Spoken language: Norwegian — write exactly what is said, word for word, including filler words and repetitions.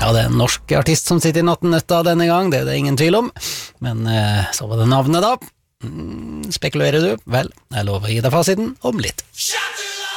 Ja, det er en norsk artist som sitter i nattennøtta denne gang, det er det ingen tvil om. Men eh, så var det navnet da. Mm, spekulerer du? Vel, jeg lover å gi deg fasiten om litt.